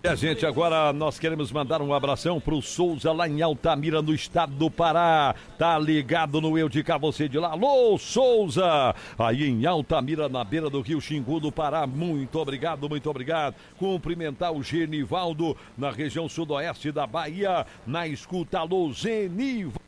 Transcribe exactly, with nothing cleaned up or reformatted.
E a gente agora, nós queremos mandar um abração pro Souza lá em Altamira, no estado do Pará. Tá ligado no Eu de Cá, você de lá. Alô, Souza! Aí em Altamira, na beira do Rio Xingu, do Pará. Muito obrigado, muito obrigado. Cumprimentar o Genivaldo na região sudoeste da Bahia, na escuta. Alô, Genivaldo!